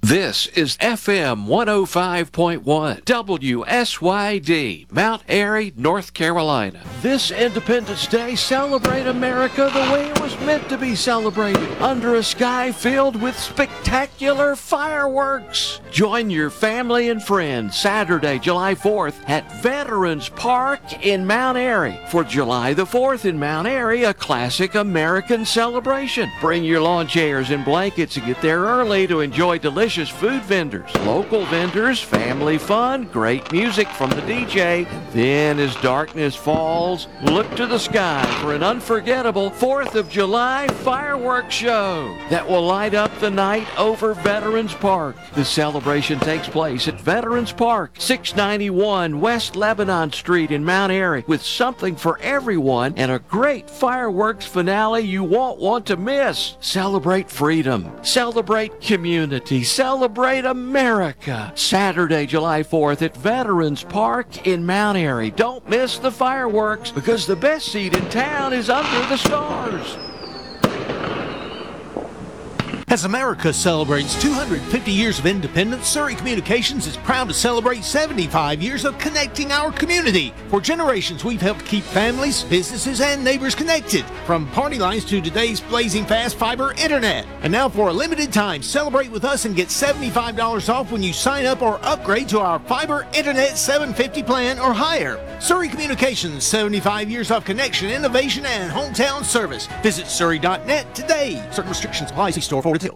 This is FM 105.1 WSYD, Mount Airy, North Carolina. This Independence Day, celebrate America the way it was meant to be celebrated, under a sky filled with spectacular fireworks. Join your family and friends Saturday, July 4th at Veterans Park in Mount Airy. For July the 4th in Mount Airy, a classic American celebration. Bring your lawn chairs and blankets and get there early to enjoy delicious food vendors, local vendors, family fun, great music from the DJ. Then as darkness falls, look to the sky for an unforgettable 4th of July fireworks show that will light up the night over Veterans Park. The celebration takes place at Veterans Park, 691 West Lebanon Street in Mount Airy, with something for everyone and a great fireworks finale you won't want to miss. Celebrate freedom, celebrate community, celebrate America. Saturday, July 4th at Veterans Park in Mount Airy. Don't miss the fireworks, because the best seat in town is under the stars. As America celebrates 250 years of independence, Surrey Communications is proud to celebrate 75 years of connecting our community. For generations, we've helped keep families, businesses, and neighbors connected, from party lines to today's blazing fast fiber internet. And now for a limited time, celebrate with us and get $75 off when you sign up or upgrade to our fiber internet 750 plan or higher. Surrey Communications, 75 years of connection, innovation, and hometown service. Visit surrey.net today. Certain restrictions apply. See store for details.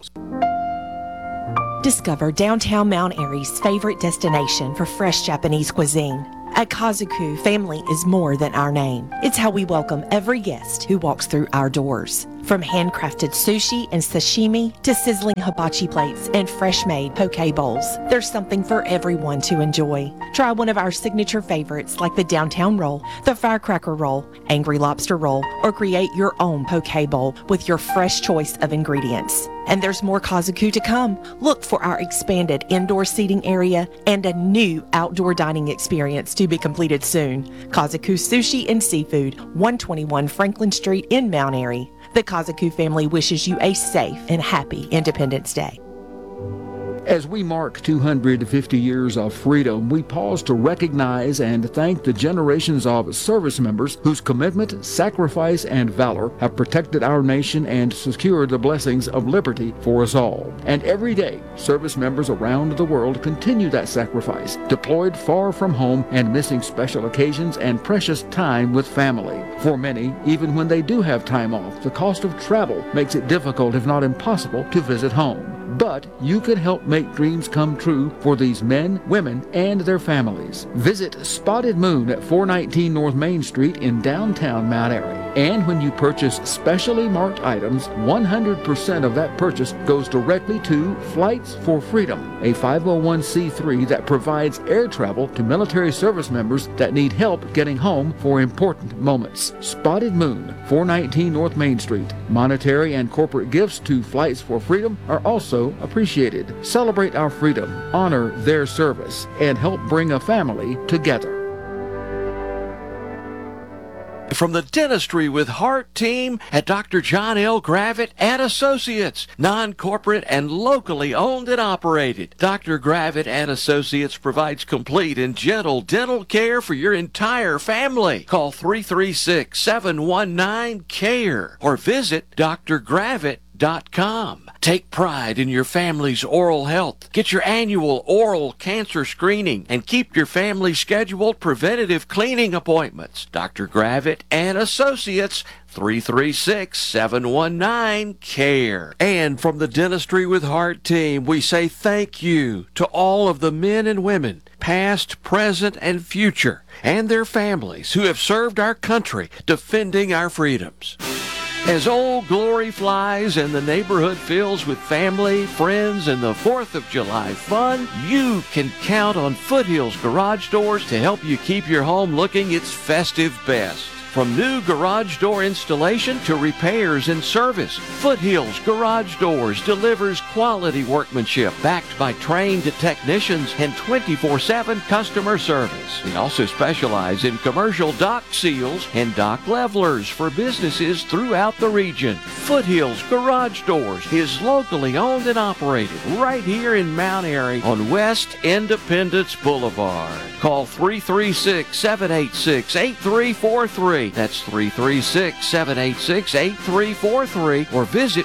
Discover downtown Mount Airy's favorite destination for fresh Japanese cuisine. At Kazoku, family is more than our name. It's how we welcome every guest who walks through our doors. From handcrafted sushi and sashimi to sizzling hibachi plates and fresh-made poke bowls, there's something for everyone to enjoy. Try one of our signature favorites like the Downtown Roll, the Firecracker Roll, Angry Lobster Roll, or create your own poke bowl with your fresh choice of ingredients. And there's more Kazoku to come. Look for our expanded indoor seating area and a new outdoor dining experience to be completed soon. Kazoku Sushi and Seafood, 121 Franklin Street in Mount Airy. The Kazoku family wishes you a safe and happy Independence Day. As we mark 250 years of freedom, we pause to recognize and thank the generations of service members whose commitment, sacrifice, and valor have protected our nation and secured the blessings of liberty for us all. And every day, service members around the world continue that sacrifice, deployed far from home and missing special occasions and precious time with family. For many, even when they do have time off, the cost of travel makes it difficult, if not impossible, to visit home. But you can help make dreams come true for these men, women, and their families. Visit Spotted Moon at 419 North Main Street in downtown Mount Airy. And when you purchase specially marked items, 100% of that purchase goes directly to Flights for Freedom, a 501c3 that provides air travel to military service members that need help getting home for important moments. Spotted Moon, 419 North Main Street. Monetary and corporate gifts to Flights for Freedom are also appreciated. Celebrate our freedom, honor their service, and help bring a family together. From the Dentistry with Heart team at Dr. John L. Gravitt and Associates, non-corporate and locally owned and operated. Dr. Gravitt and Associates provides complete and gentle dental care for your entire family. Call 336-719-CARE or visit drgravitt.com. Take pride in your family's oral health. Get your annual oral cancer screening and keep your family scheduled preventative cleaning appointments. Dr. Gravitt and Associates, 336-719-CARE. And from the Dentistry with Heart team, we say thank you to all of the men and women, past, present, and future, and their families who have served our country defending our freedoms. As Old Glory flies and the neighborhood fills with family, friends, and the 4th of July fun, you can count on Foothills Garage Doors to help you keep your home looking its festive best. From new garage door installation to repairs and service, Foothills Garage Doors delivers quality workmanship backed by trained technicians and 24/7 customer service. They also specialize in commercial dock seals and dock levelers for businesses throughout the region. Foothills Garage Doors is locally owned and operated right here in Mount Airy on West Independence Boulevard. Call 336-786-8343. That's 336-786-8343 or visit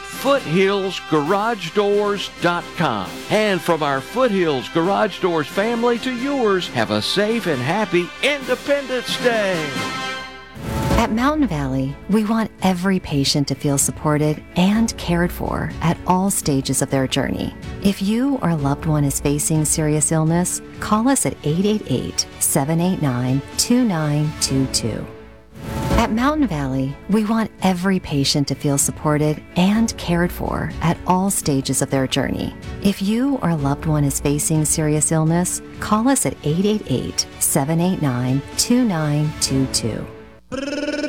foothillsgaragedoors.com. And from our Foothills Garage Doors family to yours, have a safe and happy Independence Day. At Mountain Valley, we want every patient to feel supported and cared for at all stages of their journey. If you or a loved one is facing serious illness, call us at 888-789-2922. At Mountain Valley, we want every patient to feel supported and cared for at all stages of their journey. If you or a loved one is facing serious illness, call us at 888-789-2922.